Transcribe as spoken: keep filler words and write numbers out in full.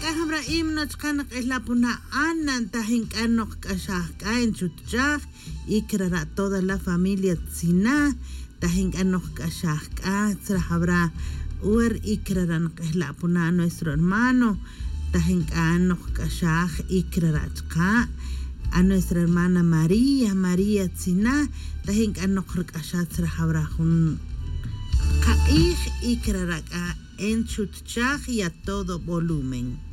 habra himnos kanak es la puna anan tahin kanok kashah kain chutchah y creará toda la familia tsina tahin kanok kashah katra habra uer y crearán es la puna nuestro hermano tahin kanok kashah y creará a nuestra hermana María María tsina tahin kanok kashah tra habra hun kaih y creará en chutchah y a todo volumen.